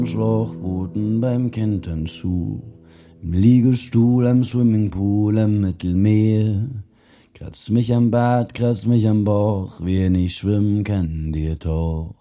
Schlauchbooten beim Kentern zu, im Liegestuhl, am Swimmingpool, am Mittelmeer. Kratzt mich am Bart, kratzt mich am Bauch, wer nicht schwimmen kann, dir doch.